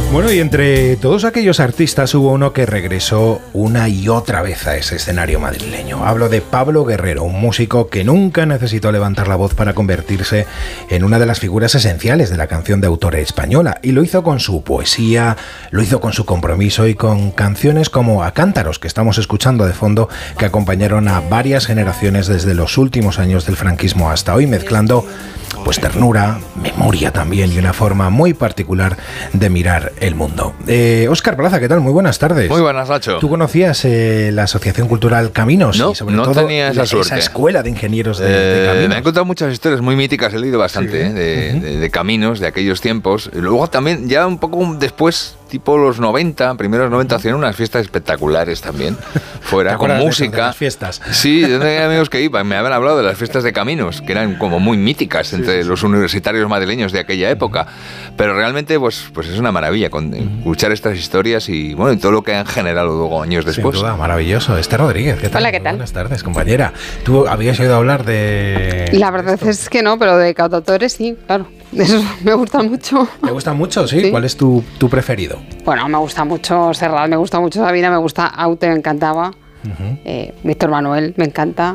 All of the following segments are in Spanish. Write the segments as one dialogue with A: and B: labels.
A: Bueno, y entre todos aquellos artistas hubo uno que regresó una y otra vez a ese escenario madrileño. Hablo de Pablo Guerrero, un músico que nunca necesitó levantar la voz para convertirse en una de las figuras esenciales de la canción de autor española. Y lo hizo con su poesía, lo hizo con su compromiso y con canciones como A Cántaros, que estamos escuchando de fondo, que acompañaron a varias generaciones desde los últimos años del franquismo hasta hoy, mezclando pues ternura, memoria también y una forma muy particular de mirar el mundo. Óscar Plaza, ¿qué tal? Muy buenas tardes.
B: Muy buenas, Nacho.
A: ¿Tú conocías la Asociación Cultural Caminos?
B: No,
A: y sobre
B: no
A: todo
B: tenía esa suerte.
A: Esa escuela de ingenieros de Caminos.
B: Me han contado muchas historias muy míticas, he leído bastante,
A: Sí.
B: de Caminos, de aquellos tiempos. Y luego también, ya un poco después, tipo los 90, primeros 90, hacían unas fiestas espectaculares también, fuera, con música.
A: De las fiestas?
B: Sí, yo tenía amigos que iban, me habían hablado de las fiestas de Caminos, que eran como muy míticas entre los universitarios madrileños de aquella época. Pero realmente, pues es una maravilla escuchar estas historias y bueno, y todo lo que han generado luego años después.
A: Sin duda, maravilloso. Esther Rodríguez, ¿qué tal?
C: Hola, ¿qué tal?
A: Buenas tardes, compañera. ¿Tú habías oído hablar de...?
C: La verdad es que no, pero de cantautores sí, claro. Eso me gusta mucho.
A: ¿Te gusta mucho? ¿Sí?
C: Sí.
A: ¿Cuál es tu preferido?
C: Bueno, me gusta mucho Serrat, me gusta mucho Sabina, me gusta Aute, me encantaba. Víctor Manuel, me encanta.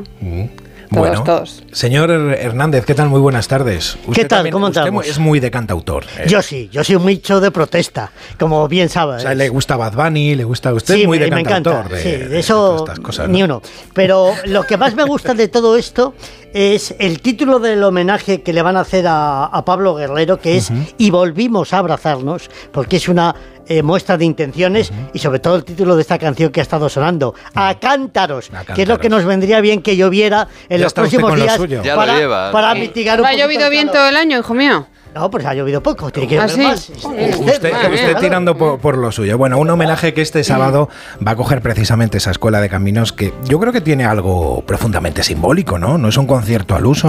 C: Todos.
A: Señor Hernández, ¿qué tal? Muy buenas tardes.
D: ¿Qué tal? ¿Cómo estamos?
A: Usted es muy de cantautor.
D: Yo soy mucho de protesta, como bien sabes.
A: O sea, le gusta Bad Bunny, le gusta a usted,
D: sí,
A: muy de
D: me
A: cantautor.
D: Encanta. De eso
A: estas cosas, ¿no?
D: Ni uno. Pero lo que más me gusta de todo esto es el título del homenaje que le van a hacer a Pablo Guerrero, que es Y volvimos a abrazarnos, porque es una muestra de intenciones y sobre todo el título de esta canción que ha estado sonando, A Cántaros, que es lo que nos vendría bien que lloviera en los próximos días para mitigar un poco.
C: ¿Ha llovido bien todo el año, hijo mío?
D: No, pues ha llovido poco, tiene que llover más.
A: Usted tirando por lo suyo. Bueno, un homenaje que este sábado va a coger precisamente esa escuela de caminos que yo creo que tiene algo profundamente simbólico, ¿no? No es un concierto al uso.